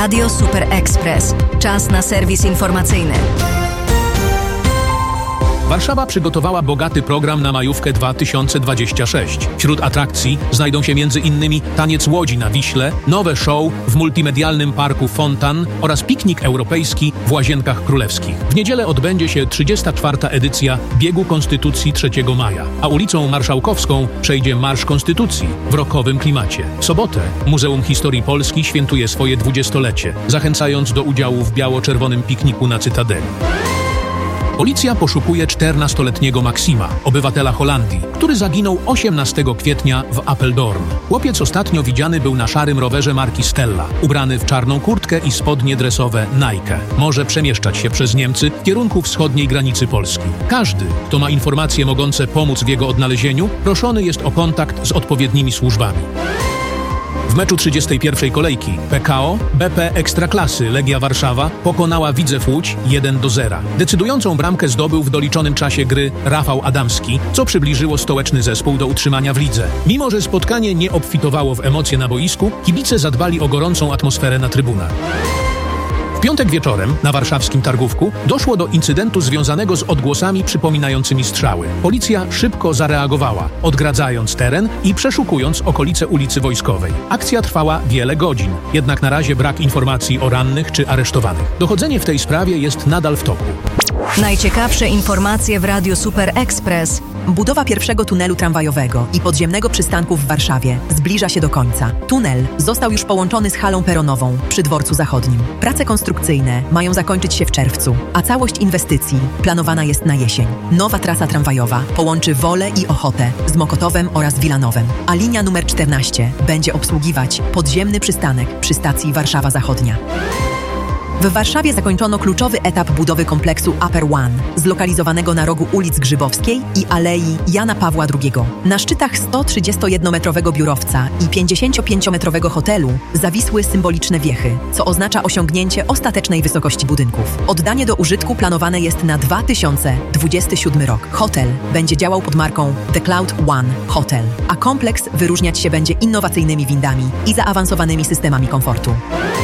Radio Super Express. Czas na serwis informacyjny. Warszawa przygotowała bogaty program na majówkę 2026. Wśród atrakcji znajdą się m.in. taniec łodzi na Wiśle, nowe show w multimedialnym parku Fontan oraz piknik europejski w Łazienkach Królewskich. W niedzielę odbędzie się 34. edycja Biegu Konstytucji 3 maja, a ulicą Marszałkowską przejdzie Marsz Konstytucji w rockowym klimacie. W sobotę Muzeum Historii Polski świętuje swoje 20-lecie, zachęcając do udziału w biało-czerwonym pikniku na Cytadeli. Policja poszukuje 14-letniego Maksima, obywatela Holandii, który zaginął 18 kwietnia w Apeldoorn. Chłopiec ostatnio widziany był na szarym rowerze marki Stella, ubrany w czarną kurtkę i spodnie dresowe Nike. Może przemieszczać się przez Niemcy w kierunku wschodniej granicy Polski. Każdy, kto ma informacje mogące pomóc w jego odnalezieniu, proszony jest o kontakt z odpowiednimi służbami. W meczu 31. kolejki PKO BP Ekstraklasy Legia Warszawa pokonała Widzew Łódź 1-0. Decydującą bramkę zdobył w doliczonym czasie gry Rafał Adamski, co przybliżyło stołeczny zespół do utrzymania w lidze. Mimo że spotkanie nie obfitowało w emocje na boisku, kibice zadbali o gorącą atmosferę na trybunach. W piątek wieczorem na warszawskim Targówku doszło do incydentu związanego z odgłosami przypominającymi strzały. Policja szybko zareagowała, odgradzając teren i przeszukując okolice ulicy Wojskowej. Akcja trwała wiele godzin, jednak na razie brak informacji o rannych czy aresztowanych. Dochodzenie w tej sprawie jest nadal w toku. Najciekawsze informacje w Radiu Super Express. Budowa pierwszego tunelu tramwajowego i podziemnego przystanku w Warszawie zbliża się do końca. Tunel został już połączony z halą peronową przy Dworcu Zachodnim. Prace konstrukcyjne mają zakończyć się w czerwcu, a całość inwestycji planowana jest na jesień. Nowa trasa tramwajowa połączy Wolę i Ochotę z Mokotowem oraz Wilanowem, a linia numer 14 będzie obsługiwać podziemny przystanek przy stacji Warszawa Zachodnia. W Warszawie zakończono kluczowy etap budowy kompleksu Upper One, zlokalizowanego na rogu ulic Grzybowskiej i Alei Jana Pawła II. Na szczytach 131-metrowego biurowca i 55-metrowego hotelu zawisły symboliczne wiechy, co oznacza osiągnięcie ostatecznej wysokości budynków. Oddanie do użytku planowane jest na 2027 rok. Hotel będzie działał pod marką The Cloud One Hotel, a kompleks wyróżniać się będzie innowacyjnymi windami i zaawansowanymi systemami komfortu.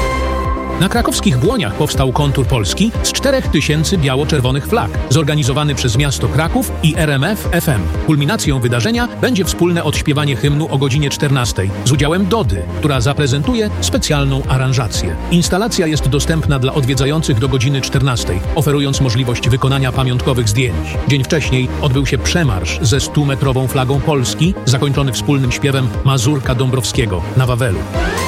Na krakowskich Błoniach powstał kontur Polski z 4000 biało-czerwonych flag, zorganizowany przez miasto Kraków i RMF FM. Kulminacją wydarzenia będzie wspólne odśpiewanie hymnu o godzinie 14 z udziałem Dody, która zaprezentuje specjalną aranżację. Instalacja jest dostępna dla odwiedzających do godziny 14, oferując możliwość wykonania pamiątkowych zdjęć. Dzień wcześniej odbył się przemarsz ze 100-metrową flagą Polski, zakończony wspólnym śpiewem Mazurka Dąbrowskiego na Wawelu.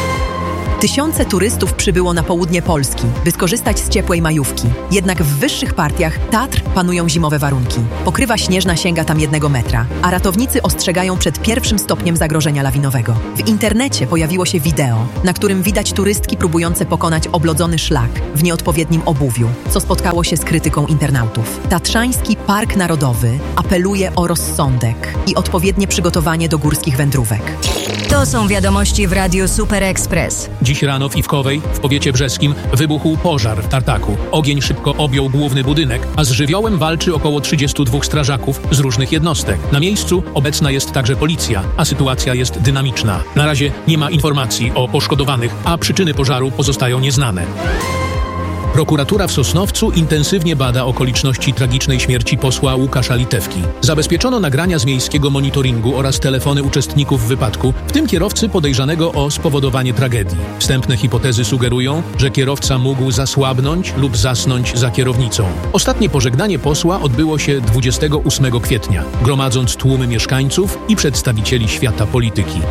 Tysiące turystów przybyło na południe Polski, by skorzystać z ciepłej majówki. Jednak w wyższych partiach Tatr panują zimowe warunki. Pokrywa śnieżna sięga tam 1 metra, a ratownicy ostrzegają przed pierwszym stopniem zagrożenia lawinowego. W internecie pojawiło się wideo, na którym widać turystki próbujące pokonać oblodzony szlak w nieodpowiednim obuwiu, co spotkało się z krytyką internautów. Tatrzański Park Narodowy apeluje o rozsądek i odpowiednie przygotowanie do górskich wędrówek. To są wiadomości w Radiu Super Express. Dziś rano w Iwkowej, w powiecie brzeskim, wybuchł pożar w Tartaku. Ogień szybko objął główny budynek, a z żywiołem walczy około 32 strażaków z różnych jednostek. Na miejscu obecna jest także policja, a sytuacja jest dynamiczna. Na razie nie ma informacji o poszkodowanych, a przyczyny pożaru pozostają nieznane. Prokuratura w Sosnowcu intensywnie bada okoliczności tragicznej śmierci posła Łukasza Litewki. Zabezpieczono nagrania z miejskiego monitoringu oraz telefony uczestników wypadku, w tym kierowcy podejrzanego o spowodowanie tragedii. Wstępne hipotezy sugerują, że kierowca mógł zasłabnąć lub zasnąć za kierownicą. Ostatnie pożegnanie posła odbyło się 28 kwietnia, gromadząc tłumy mieszkańców i przedstawicieli świata polityki.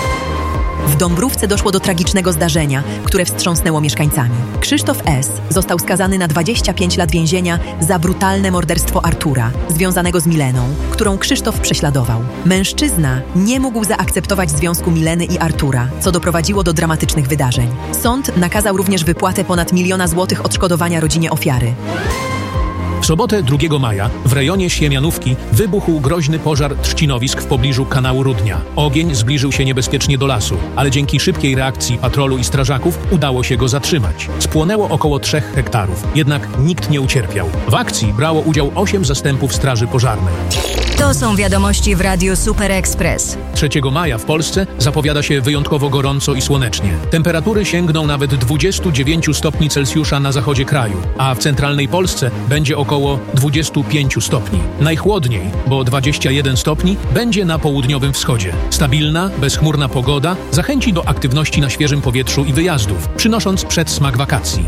W Dąbrówce doszło do tragicznego zdarzenia, które wstrząsnęło mieszkańcami. Krzysztof S. został skazany na 25 lat więzienia za brutalne morderstwo Artura, związanego z Mileną, którą Krzysztof prześladował. Mężczyzna nie mógł zaakceptować związku Mileny i Artura, co doprowadziło do dramatycznych wydarzeń. Sąd nakazał również wypłatę ponad 1 000 000 złotych odszkodowania rodzinie ofiary. W sobotę 2 maja w rejonie Siemianówki wybuchł groźny pożar trzcinowisk w pobliżu kanału Rudnia. Ogień zbliżył się niebezpiecznie do lasu, ale dzięki szybkiej reakcji patrolu i strażaków udało się go zatrzymać. Spłonęło około 3 hektarów, jednak nikt nie ucierpiał. W akcji brało udział 8 zastępów straży pożarnej. To są wiadomości w Radiu Super Express. 3 maja w Polsce zapowiada się wyjątkowo gorąco i słonecznie. Temperatury sięgną nawet 29 stopni Celsjusza na zachodzie kraju, a w centralnej Polsce będzie około 25 stopni. Najchłodniej, bo 21 stopni, będzie na południowym wschodzie. Stabilna, bezchmurna pogoda zachęci do aktywności na świeżym powietrzu i wyjazdów, przynosząc przedsmak wakacji.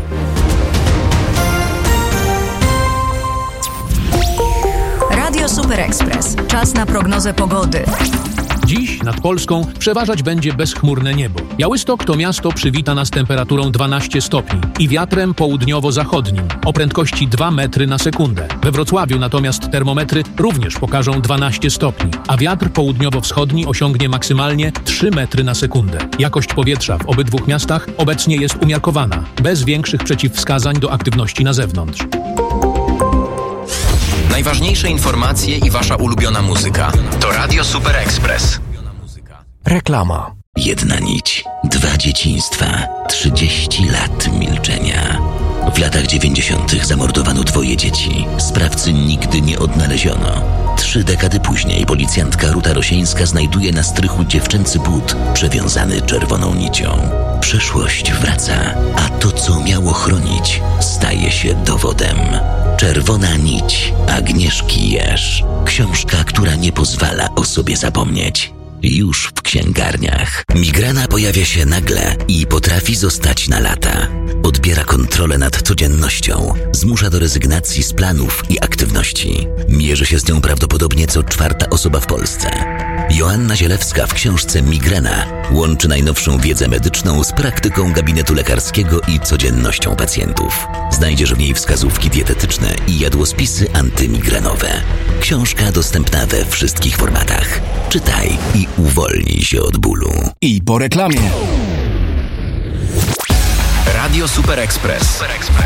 Radio Super Express. Czas na prognozę pogody. Dziś nad Polską przeważać będzie bezchmurne niebo. Białystok to miasto przywita nas temperaturą 12 stopni i wiatrem południowo-zachodnim o prędkości 2 metry na sekundę. We Wrocławiu natomiast termometry również pokażą 12 stopni, a wiatr południowo-wschodni osiągnie maksymalnie 3 metry na sekundę. Jakość powietrza w obydwu miastach obecnie jest umiarkowana, bez większych przeciwwskazań do aktywności na zewnątrz. Najważniejsze informacje i wasza ulubiona muzyka. To Radio Super Express. Reklama. Jedna nić, 2 dzieciństwa, 30 lat milczenia. W latach 90. zamordowano 2 dzieci. Sprawcy nigdy nie odnaleziono. 3 dekady później policjantka Ruta Rosieńska znajduje na strychu dziewczęcy but przewiązany czerwoną nicią. Przeszłość wraca, a to, co miało chronić, staje się dowodem. Czerwona nić Agnieszki Jerz. Książka, która nie pozwala o sobie zapomnieć. Już w księgarniach. Migrena pojawia się nagle i potrafi zostać na lata. Odbiera kontrolę nad codziennością, zmusza do rezygnacji z planów i aktywności. Mierzy się z nią prawdopodobnie co 4. osoba w Polsce. Joanna Zielewska w książce Migrena łączy najnowszą wiedzę medyczną z praktyką gabinetu lekarskiego i codziennością pacjentów. Znajdziesz w niej wskazówki dietetyczne i jadłospisy antymigrenowe. Książka dostępna we wszystkich formatach. Czytaj i uwolnij się od bólu. I po reklamie. Radio Super Express.